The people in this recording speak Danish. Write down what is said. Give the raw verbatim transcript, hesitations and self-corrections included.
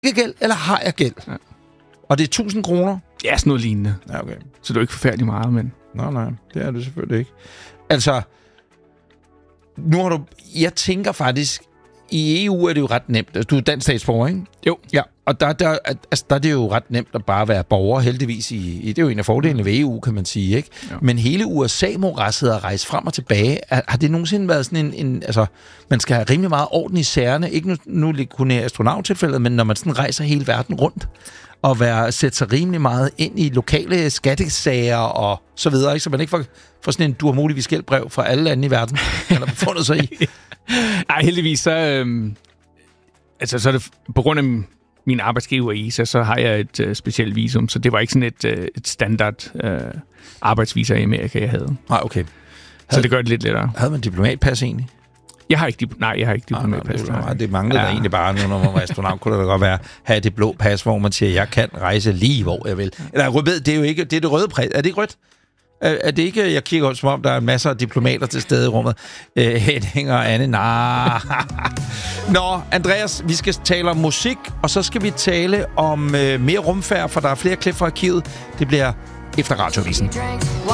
ikke gæld, eller har jeg gæld? Ja. Og det er tusind kroner? Ja, sådan noget lignende. Ja, okay. Så det er jo ikke forfærdeligt meget, men... Nej, nej, det er det selvfølgelig ikke. Altså, nu har du... Jeg tænker faktisk, i E U er det jo ret nemt. Du er dansk statsborger, ikke? Jo. Ja, og der, der, altså, der er det jo ret nemt at bare være borger, heldigvis. I, i, det er jo en af fordelene ved E U, kan man sige, ikke? Ja. Men hele U S A-moræsset at rejse frem og tilbage, er, har det nogensinde været sådan en, en... Altså, man skal have rimelig meget orden i sagerne. Ikke nu, nu lige kun i astronauttilfældet, men når man sådan rejser hele verden rundt, og være, sætte sig rimelig meget ind i lokale skattesager og så videre, ikke? Så man ikke får, får sådan en du har muligvis gældbrev fra alle lande i verden, eller befundet sig i. Nej, heldigvis så... Øhm, altså, så er det på grund af min arbejdsgiver i I S A, så har jeg et øh, specielt visum, så det var ikke sådan et, øh, et standard øh, arbejdsvisa i Amerika, jeg havde. Nej, okay. Så havde, det gør det lidt lettere. Havde man diplomatpas egentlig? Jeg har ikke, nej, jeg har ikke diplomatpas. Ah, det, det manglede ja. der egentlig bare nu, når man var astronaut. Kunne det da godt være, have det blå pas, hvor man siger, jeg kan rejse lige, hvor jeg vil. Eller rødbed, det er jo ikke, det er det røde præg. Er det ikke rødt? Er, er det ikke, jeg kigger ud, som om der er masser af diplomater til stede i rummet. Øh, Henning og Anne, nah. Nå, Andreas, vi skal tale om musik, og så skal vi tale om øh, mere rumfærd, for der er flere klip fra arkivet. Det bliver efter Radioavisen.